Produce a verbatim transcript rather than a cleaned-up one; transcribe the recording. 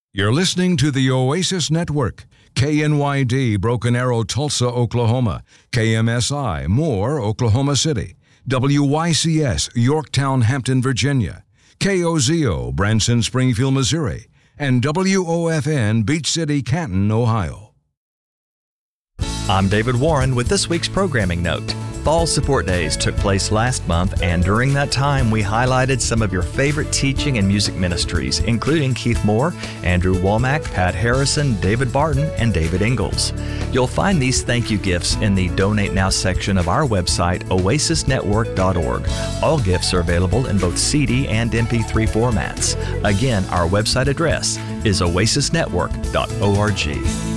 You're listening to the Oasis Network, K N Y D, Broken Arrow, Tulsa, Oklahoma, K M S I, Moore, Oklahoma City, W Y C S, Yorktown, Hampton, Virginia, K O Z O, Branson, Springfield, Missouri, and W O F N, Beach City, Canton, Ohio. I'm David Warren with this week's programming note. Fall Support Days took place last month, and during that time we highlighted some of your favorite teaching and music ministries, including Keith Moore, Andrew Womack, Pat Harrison, David Barton, and David Ingalls. You'll find these thank you gifts in the Donate Now section of our website, oasis network dot org. All gifts are available in both C D and M P three formats. Again, our website address is oasis network dot org.